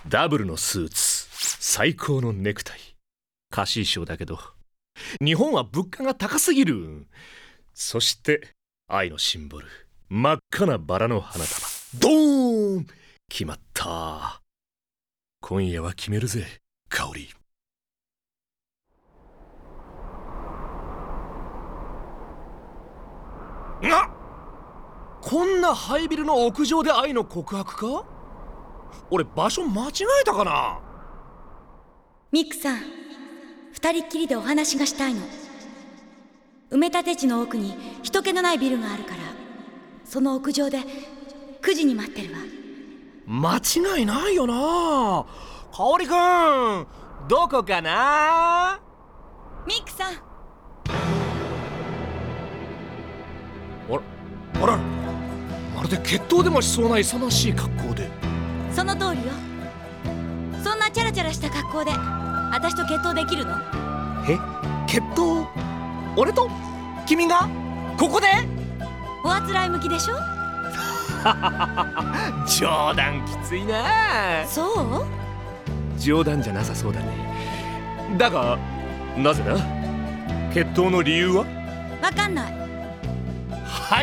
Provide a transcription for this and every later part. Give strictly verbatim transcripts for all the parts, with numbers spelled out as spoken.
ダブルのスーツ、最高のネクタイ。貸衣装だけど日本は物価が高すぎる。そして愛のシンボル、真っ赤なバラの花束。ドーン、決まった。今夜は決めるぜ、香織。な、こんなハイビルの屋上で愛の告白か？俺場所間違えたかな？ ミックさん、二人っきりでお話がしたいの。埋め立て地の奥に人気のないビルがあるから、その屋上でくじに待ってるわ。 間違いないよな。香織くん、どこかな？ ミックさん。 あら、あら、まるで決闘でもしそうな勇ましい格好で。 その通りよ。そんなチャラチャラした格好で私と決闘できるの？ え、決闘？俺と？君が？ここで？ おあつらい向きでしょ？ 冗談きついな。 そう？ 冗談じゃなさそうだね。だがなぜだ？決闘の理由は？ わかんない。 はい？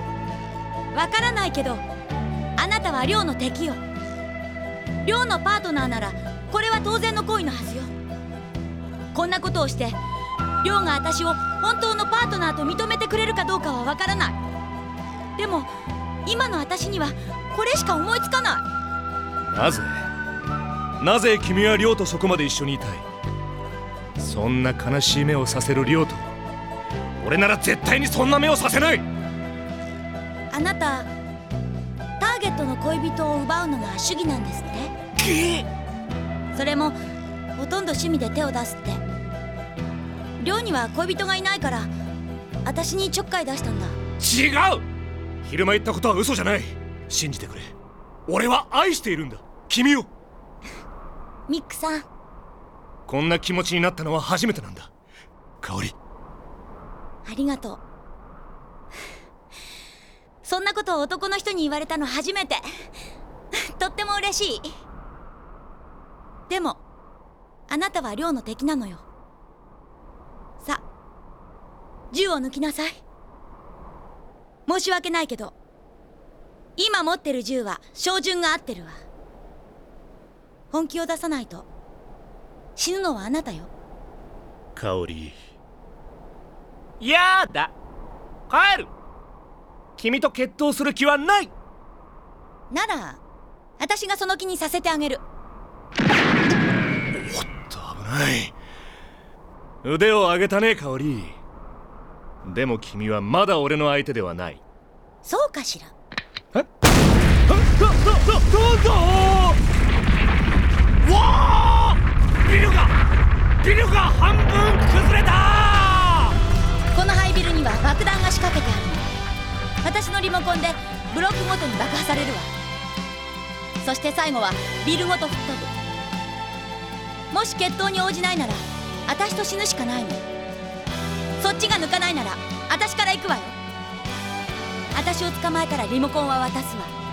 わからないけど、あなたは亮の敵よ。亮のパートナーならこれは当然の行為のはずよ。こんなことをして亮が私を本当のパートナーと認めてくれるかどうかはわからない。でも今の私にはこれしか思いつかない。 なぜなぜ君は亮とそこまで一緒にいたい？そんな悲しい目をさせる亮と俺なら絶対にそんな目をさせない。 あなたターゲットの恋人を奪うのが主義なんですって。それもほとんど趣味で手を出すって。亮には恋人がいないから私にちょっかい出したんだ。 違う。昼間言ったことは嘘じゃない。信じてくれ。俺は愛しているんだ、君を。 ミックさん、 こんな気持ちになったのは初めてなんだ、香織。 ありがとう。そんなことを男の人に言われたの初めて。とっても嬉しい。でもあなたは亮の敵なのよ。さあ、銃を抜きなさい。申し訳ないけど今持ってる銃は照準が合ってるわ。本気を出さないと死ぬのはあなたよ。 香織、やだ、帰る。君と決闘する気はない。 なら私がその気にさせてあげる。 おっと、危ない。腕を上げたね、香織。でも君はまだ俺の相手ではない。 そうかしら。 えっ、ど、ど、ど、どうぞ。わあ、ビルがビルが半分崩れた。 このハイビルには爆弾が仕掛けてあるの。私のリモコンでブロックごとに爆破されるわ。そして最後はビルごと吹っ飛ぶ。もし決闘に応じないなら私と死ぬしかないの。そっちが抜かないなら私から行くわよ。私を捕まえたらリモコンは渡すわ。